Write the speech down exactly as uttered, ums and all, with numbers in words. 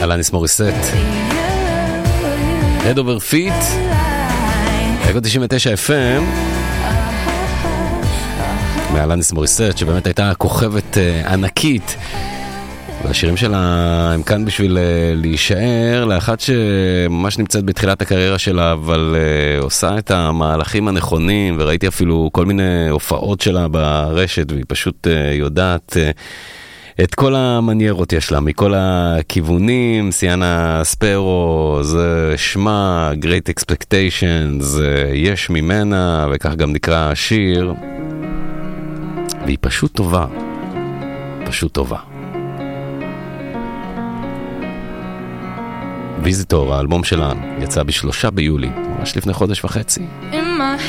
אלניס מוריסט, Head Over Feet, אגו תשעים ותשע אף אם, מאלניס מוריסט, שבאמת הייתה כוכבת ענקית, והשירים שלה הם כאן בשביל להישאר לאחת שממש נמצאת בתחילת הקריירה שלה, אבל uh, עושה את המהלכים הנכונים, וראיתי אפילו כל מיני הופעות שלה ברשת, והיא פשוט uh, יודעת uh, את כל המניירות יש לה, מכל הכיוונים. סיאנה ספרו, זה שמה, Great Expectations, זה יש ממנה, וכך גם נקרא השיר, והיא פשוט טובה, פשוט טובה. ויזיטור, האלבום שלנו, יצא בשלושה ביולי, ממש לפני חודש וחצי. In my